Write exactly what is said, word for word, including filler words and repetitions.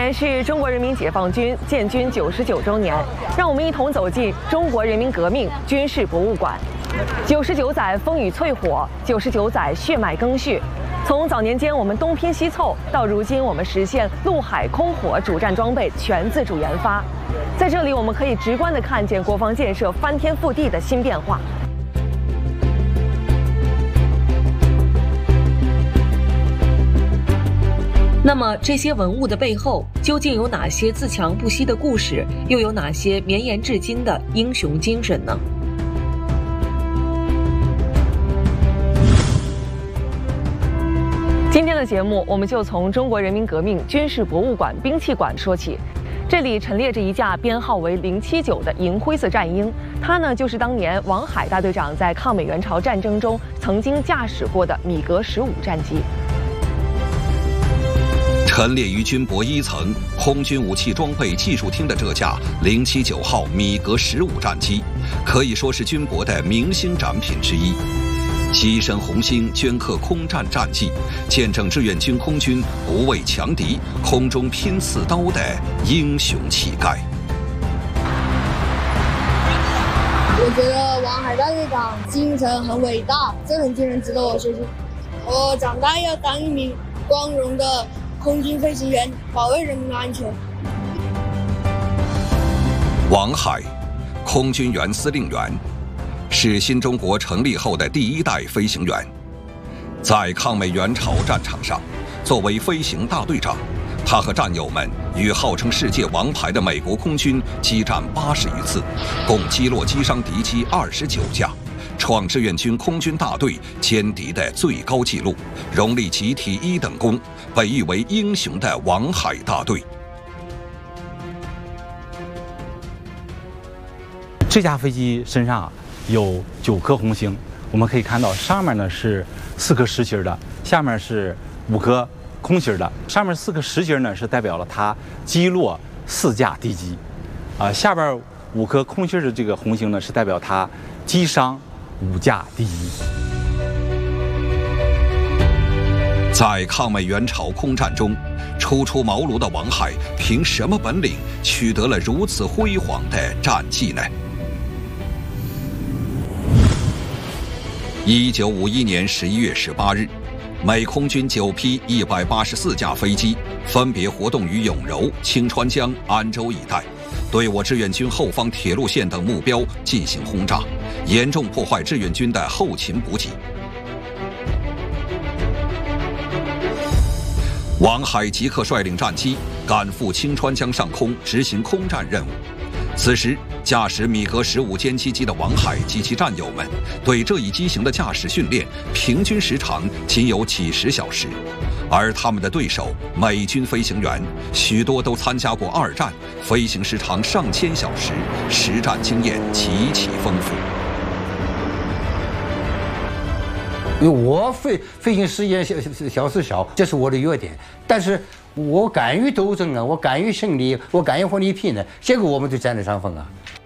年是中国人民解放军建军九十九周年，让我们一同走进中国人民革命军事博物馆。九十九载风雨淬火，九十九载血脉更续。从早年间我们东拼西凑，到如今我们实现陆海空火主战装备全自主研发。在这里，我们可以直观地看见国防建设翻天覆地的新变化。 那么，这些文物的背后究竟有哪些自强不息的故事，又有哪些绵延至今的英雄精神呢？ 今天的节目，我们就从中国人民革命军事博物馆兵器馆说起。这里陈列着一架编号为零七九的银灰色战鹰，它呢就是当年王海大队长在抗美援朝战争中曾经驾驶过的米格十五战机。 陈列于军博一层空军武器装备技术厅的这架零七九号米格十五战机，可以说是军博的明星展品之一。机身红星镌刻空战战绩，见证志愿军空军不畏强敌、空中拼刺刀的英雄气概。 我觉得王海大队长精神很伟大，这种精神值得我学习。我长大要当一名光荣的 空军飞行员，保卫人民的安全。 王海，空军原司令员，是新中国成立后的第一代飞行员。在抗美援朝战场上，作为飞行大队长，他和战友们与号称世界王牌的美国空军激战八十余次，共击落击伤敌机二十九架。 创志愿军空军大队歼敌的最高纪录，荣立集体一等功，被誉为英雄的王海大队。 这架飞机身上有九颗红星，我们可以看到上面呢是四颗实心的，下面是五颗空心的。上面四颗实心呢是代表了它击落四架敌机，啊、呃，下边五颗空心的这个红星呢是代表它击伤 五架敌机。 在抗美援朝空战中，初出茅庐的王海凭什么本领取得了如此辉煌的战绩呢？一九五一年十一月十八日，美空军九批一百八十四架飞机分别活动于永柔、清川江、安州一带，对我志愿军后方铁路线等目标进行轰炸， 严重破坏志愿军的后勤补给。王海即刻率领战机赶赴清川江上空执行空战任务。此时，驾驶米格十五歼击机的王海及其战友们对这一机型的驾驶训练平均时长仅有几十小时，而他们的对手美军飞行员许多都参加过二战，飞行时长上千小时，实战经验极其丰富。 因为我飞飞行时间小小时少，这是我的优点。但是我敢于斗争啊，我敢于胜利，我敢于和你拼呢，这个我们就占了上风啊。